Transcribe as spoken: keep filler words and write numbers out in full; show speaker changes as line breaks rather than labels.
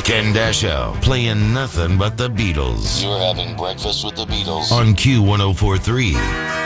Ken Dashow, playing nothing but the Beatles.
You're having breakfast with the Beatles
On Q one oh four three.